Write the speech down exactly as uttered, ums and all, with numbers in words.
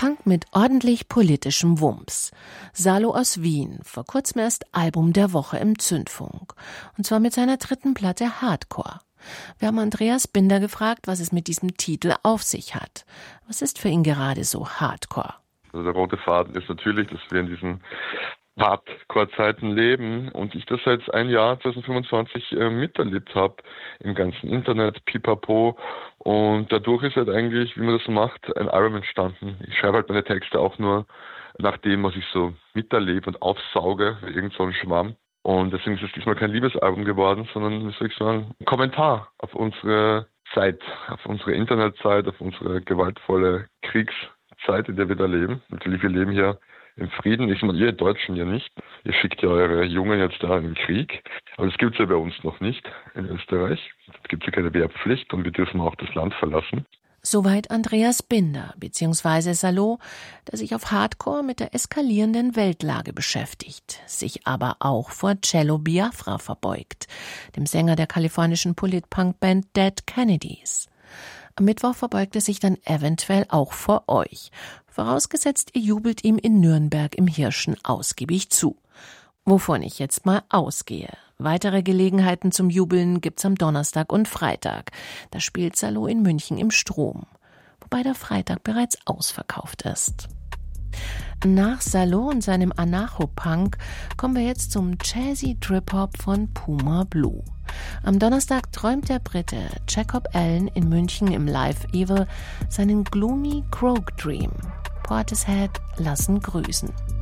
Punk mit ordentlich politischem Wumms. Salo aus Wien, vor kurzem erst Album der Woche im Zündfunk. Und zwar mit seiner dritten Platte Hardcore. Wir haben Andreas Binder gefragt, was es mit diesem Titel auf sich hat. Was ist für ihn gerade so Hardcore? Also der rote Faden ist natürlich, dass wir in diesen Hardcore-Zeiten leben und ich das seit ein Jahr, zwanzig fünfundzwanzig, äh, miterlebt habe, im ganzen Internet, pipapo. Und dadurch ist halt eigentlich, wie man das so macht, ein Album entstanden. Ich schreibe halt meine Texte auch nur nach dem, was ich so miterlebe und aufsauge, wie irgend so ein Schwamm. Und deswegen ist es diesmal kein Liebesalbum geworden, sondern, wie soll ich sagen, ein Kommentar auf unsere Zeit, auf unsere Internetzeit, auf unsere gewaltvolle Kriegszeit, in der wir da leben. Natürlich, wir leben hier im Frieden. Ich meine, ihr Deutschen ja nicht. Ihr schickt ja eure Jungen jetzt da in den Krieg. Aber das gibt es ja bei uns noch nicht in Österreich. Es gibt ja keine Wehrpflicht und wir dürfen auch das Land verlassen. Soweit Andreas Binder bzw. Salo, der sich auf Hardcore mit der eskalierenden Weltlage beschäftigt, sich aber auch vor Cello Biafra verbeugt, dem Sänger der kalifornischen Polit-Punk-Band Dead Kennedys. Am Mittwoch verbeugt er sich dann eventuell auch vor euch, vorausgesetzt ihr jubelt ihm in Nürnberg im Hirschen ausgiebig zu. Wovon ich jetzt mal ausgehe. Weitere Gelegenheiten zum Jubeln gibt's am Donnerstag und Freitag. Da spielt Salo in München im Strom. Wobei der Freitag bereits ausverkauft ist. Nach Salo und seinem Anarcho-Punk kommen wir jetzt zum Jazzy Trip-Hop von Puma Blue. Am Donnerstag träumt der Brite Jacob Allen in München im Live Evil seinen Gloomy Croak Dream. Portishead lassen grüßen.